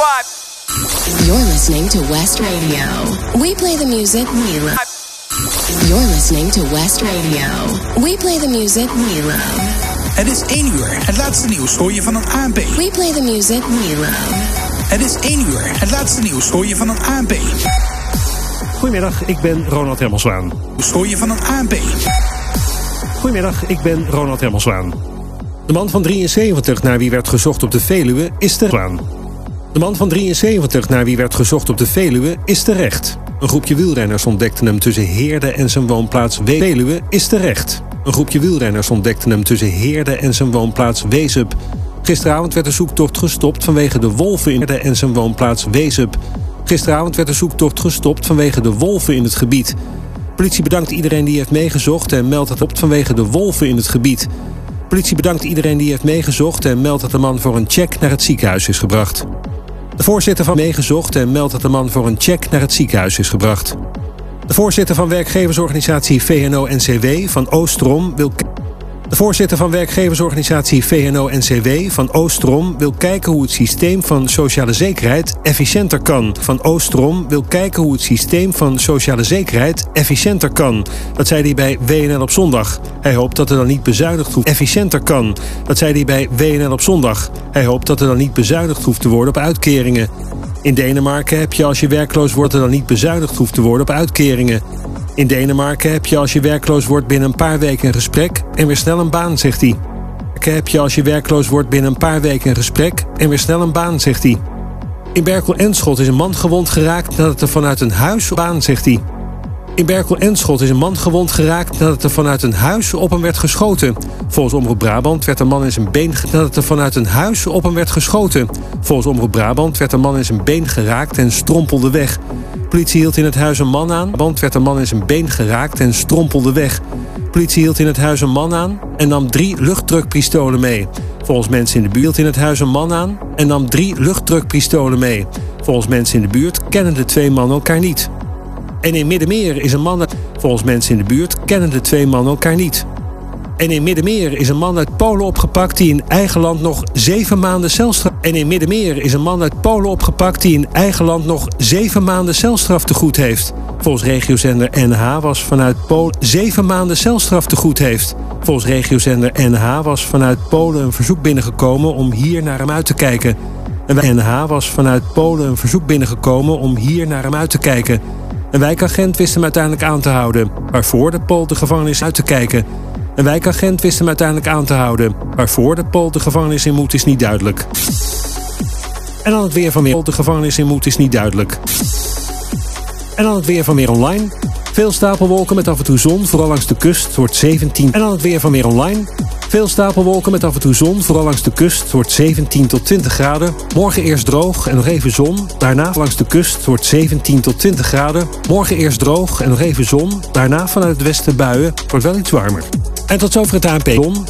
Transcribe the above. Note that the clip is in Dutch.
vibe. You're listening to West Radio. We play the music we love. You're listening to West Radio. We play the music we love. Het is 1 uur. Het laatste nieuws hoor je van het ANP. We play the music we love. Het is 1 uur. Het laatste nieuws hoor je van het ANP. Goedemiddag, ik ben Ronald Hermelswaan. Dus hoor je van het ANP. Goedemiddag, ik ben Ronald Hermelswaan. De man van 73 naar wie werd gezocht op de Veluwe is terecht. De man van 73 naar wie werd gezocht op de Veluwe is terecht. Een groepje wielrenners ontdekte hem tussen Heerde en zijn woonplaats Veluwe is terecht. Een groepje wielrenners ontdekte hem tussen Heerde en zijn woonplaats Weezup. Gisteravond werd de zoektocht gestopt vanwege de wolven in Heerde en zijn woonplaats Weezup. Gisteravond werd de zoektocht gestopt vanwege de wolven in het gebied. Politie bedankt iedereen die heeft meegezocht en meldt het op vanwege de wolven in het gebied. Politie bedankt iedereen die heeft meegezocht en meldt dat de man voor een check naar het ziekenhuis is gebracht. De voorzitter van meegezocht en meldt dat de man voor een check naar het ziekenhuis is gebracht. De voorzitter van werkgeversorganisatie VNO-NCW van Oostrom wil... De voorzitter van werkgeversorganisatie VNO-NCW van Oostrom wil kijken hoe het systeem van sociale zekerheid efficiënter kan. Van Oostrom wil kijken hoe het systeem van sociale zekerheid efficiënter kan. Dat zei hij bij WNL op zondag. Hij hoopt dat er dan niet bezuinigd hoeft efficiënter kan. Dat zei hij bij WNL op zondag. Hij hoopt dat er dan niet bezuinigd hoeft te worden op uitkeringen. In Denemarken heb je als je werkloos wordt er dan niet bezuinigd hoeft te worden op uitkeringen. In Denemarken heb je als je werkloos wordt binnen een paar weken een gesprek en weer snel een baan, zegt hij. Heb je als je werkloos wordt binnen een paar weken een gesprek en weer snel een baan, zegt hij. In Berkel-en-Schot is een man gewond geraakt nadat er vanuit een huis op baan, zegt hij. In Berkel-en-Schot is een man gewond geraakt nadat er vanuit een huis op hem werd geschoten. Volgens Omroep Brabant werd een man in zijn been nadat er vanuit een huis op hem werd geschoten. Volgens Omroep Brabant werd een man in zijn been geraakt en strompelde weg. Politie hield in het huis een man aan. Brabant werd een man in zijn been geraakt en strompelde weg. Politie hield in het huis een man aan en nam 3 luchtdrukpistolen mee. Volgens mensen in de buurt hield in het huis een man aan en nam 3 luchtdrukpistolen mee. Volgens mensen in de buurt kennen de 2 mannen elkaar niet. En in Middenmeer is een man... Volgens mensen in de buurt kennen de 2 mannen elkaar niet. En in Middenmeer is een man uit Polen opgepakt die in eigen land nog 7 maanden celstraf... En in Middenmeer is een man uit Polen opgepakt die in eigen land nog 7 maanden celstraf te goed heeft. Volgens regiozender NH was vanuit Polen 7 maanden celstraf te goed heeft. Volgens regiozender NH was vanuit Polen een verzoek binnengekomen om hier naar hem uit te kijken. En NH was vanuit Polen een verzoek binnengekomen om hier naar hem uit te kijken. Een wijkagent wist hem uiteindelijk aan te houden, waarvoor de Pool de gevangenis uit te kijken. Een wijkagent wist hem uiteindelijk aan te houden, waarvoor de Pool de gevangenis in moet is niet duidelijk. En dan het weer van weer. De gevangenis in moet is niet duidelijk. En dan het weer van weer online. Veel stapelwolken met af en toe zon, vooral langs de kust. Het wordt 17. En dan het weer van weer online. Veel stapelwolken met af en toe zon, vooral langs de kust. Het wordt 17 tot 20 graden. Morgen eerst droog en nog even zon. Daarna langs de kust. Het wordt 17 tot 20 graden. Morgen eerst droog en nog even zon. Daarna vanuit het westen buien. Het wordt wel iets warmer. En tot zover het ANP.